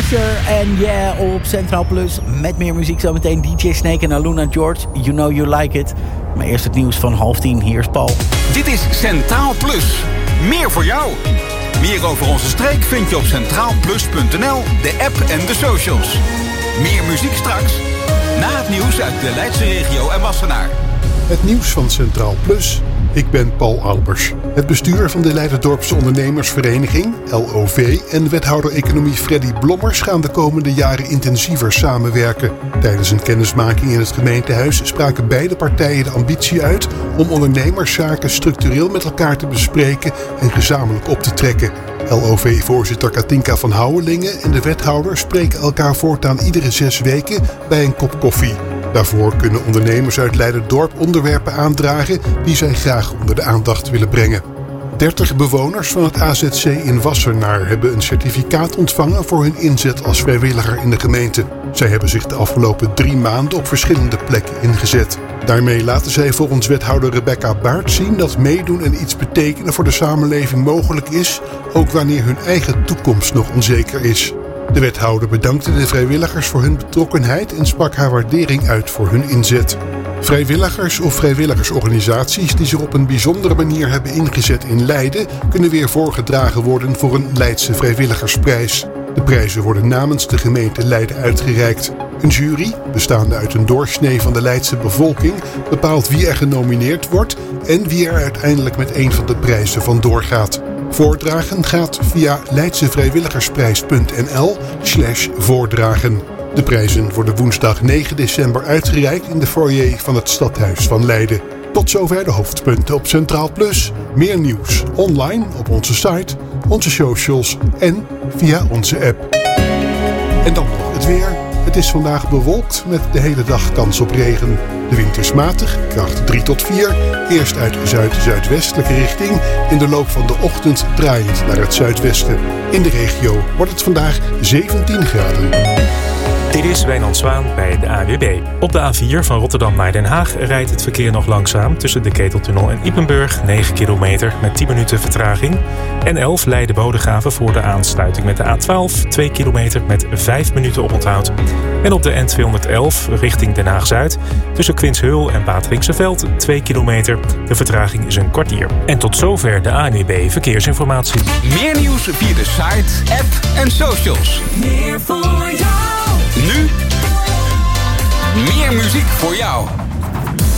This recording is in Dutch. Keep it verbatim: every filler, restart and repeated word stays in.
Fisher en Yeah op Centraal Plus. Met meer muziek zometeen D J Snake en Aluna George. You know you like it. Maar eerst het nieuws van half tien. Hier is Paul. Dit is Centraal Plus. Meer voor jou. Meer over onze streek vind je op centraal plus punt n l, de app en de socials. Meer muziek straks. Na het nieuws uit de Leidse regio en Wassenaar. Het nieuws van Centraal Plus. Ik ben Paul Albers. Het bestuur van de Leiderdorpse Ondernemersvereniging, L O V, en wethouder economie Freddy Blommers gaan de komende jaren intensiever samenwerken. Tijdens een kennismaking in het gemeentehuis spraken beide partijen de ambitie uit om ondernemerszaken structureel met elkaar te bespreken en gezamenlijk op te trekken. L O V-voorzitter Katinka van Houwelingen en de wethouder spreken elkaar voortaan iedere zes weken bij een kop koffie. Daarvoor kunnen ondernemers uit Leiderdorp onderwerpen aandragen die zij graag onder de aandacht willen brengen. dertig bewoners van het A Z C in Wassenaar hebben een certificaat ontvangen voor hun inzet als vrijwilliger in de gemeente. Zij hebben zich de afgelopen drie maanden op verschillende plekken ingezet. Daarmee laten zij volgens wethouder Rebecca Baert zien dat meedoen en iets betekenen voor de samenleving mogelijk is, ook wanneer hun eigen toekomst nog onzeker is. De wethouder bedankte de vrijwilligers voor hun betrokkenheid en sprak haar waardering uit voor hun inzet. Vrijwilligers of vrijwilligersorganisaties die zich op een bijzondere manier hebben ingezet in Leiden kunnen weer voorgedragen worden voor een Leidse vrijwilligersprijs. De prijzen worden namens de gemeente Leiden uitgereikt. Een jury, bestaande uit een doorsnee van de Leidse bevolking, bepaalt wie er genomineerd wordt en wie er uiteindelijk met een van de prijzen vandoor gaat. Voordragen gaat via leidsevrijwilligersprijs punt n l slash voordragen. De prijzen worden woensdag negen december uitgereikt in de foyer van het Stadhuis van Leiden. Tot zover de hoofdpunten op Centraal Plus. Meer nieuws online op onze site, onze socials en via onze app. En dan nog het weer. Het is vandaag bewolkt met de hele dag kans op regen. De wind is matig, kracht drie tot vier. Eerst uit zuid-zuidwestelijke richting. In de loop van de ochtend draaiend naar het zuidwesten. In de regio wordt het vandaag zeventien graden. Dit is Wijnand Zwaan bij de A N W B. Op de A vier van Rotterdam naar Den Haag rijdt het verkeer nog langzaam tussen de Keteltunnel en Ypenburg, negen kilometer met tien minuten vertraging. N elf Leiden-Bodegraven voor de aansluiting met de A twaalf, twee kilometer met vijf minuten oponthoud. En op de N tweehonderdelf richting Den Haag-Zuid tussen Quinshul en Wateringse-Veld, twee kilometer. De vertraging is een kwartier. En tot zover de A N W B Verkeersinformatie. Meer nieuws via de site, app en socials. Meer voor jou. Nu, meer muziek voor jou.